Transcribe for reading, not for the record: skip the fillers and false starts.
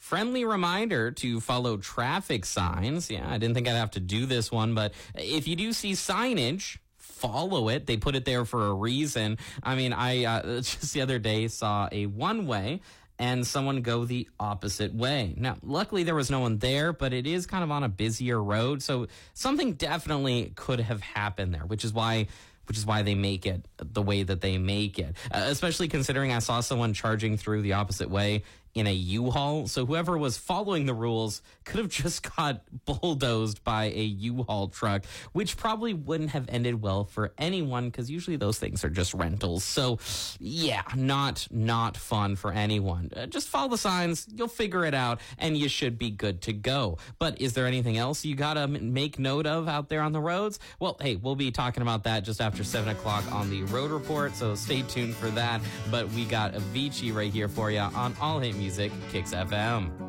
Friendly reminder to follow traffic signs. Yeah, I didn't think I'd have to do this one, but if you do see signage, follow it. They put it there for a reason. I mean, I just the other day saw a one-way and someone go the opposite way. Now, luckily there was no one there, but it is kind of on a busier road, so something definitely could have happened there, which is why they make it the way that they make it. Especially considering I saw someone charging through the opposite way in a U-Haul. So whoever was following the rules could have just got bulldozed by a U-Haul truck, which probably wouldn't have ended well for anyone because usually those things are just rentals. So yeah, not fun for anyone. Just follow the signs, you'll figure it out, and you should be good to go. But is there anything else you gotta make note of out there on the roads? Well, hey, we'll be talking about that just after 7 o'clock on the Road Report, so stay tuned for that. But we got Avicii right here for you on All Hit Music, Kicks FM.